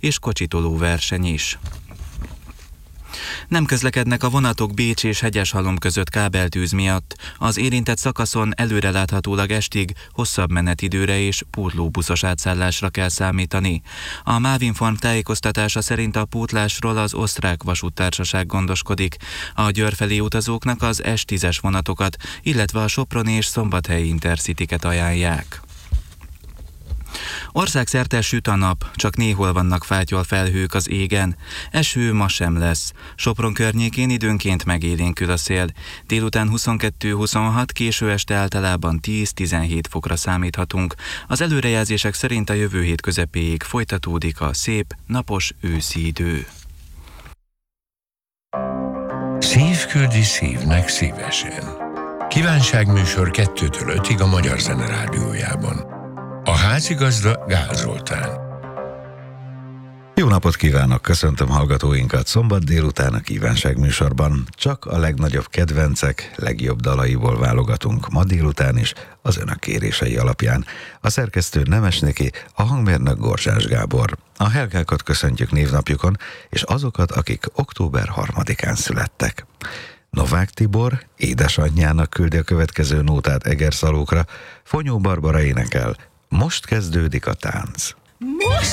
és kocsitoló verseny is. Nem közlekednek a vonatok Bécs és Hegyeshalom között kábeltűz miatt. Az érintett szakaszon előreláthatólag estig hosszabb menetidőre és pótlóbuszos átszállásra kell számítani. A Mávinform tájékoztatása szerint a pótlásról az Osztrák Vasúttársaság gondoskodik. A Győr felé utazóknak az S10-es vonatokat, illetve a soproni és szombathelyi Intercityket ajánlják. Országszerte süt a nap, csak néhol vannak fátyolfelhők az égen. Eső ma sem lesz. Sopron környékén időnként megélénkül a szél. Délután 22-26, késő este általában 10-17 fokra számíthatunk. Az előrejelzések szerint a jövő hét közepéig folytatódik a szép, napos őszi idő. Szívküldi szívnek szívesen. Kívánságműsor 2-től 5-ig a Magyar Zene Rádiójában. A házigazda Gál Zoltán. Jó napot kívánok, köszöntöm hallgatóinkat szombat délután a kívánságműsorban. Csak a legnagyobb kedvencek, legjobb dalaiból válogatunk ma délután is, az önök kérései alapján. A szerkesztő Nemes Niki, a hangmérnök Gorzsás Gábor. A Helgákat köszöntjük névnapjukon, és azokat, akik október 3-án születtek. Novák Tibor édesanyjának küldi a következő nótát Egerszalókra, Fonyó Barbara énekel, most kezdődik a tánc. Most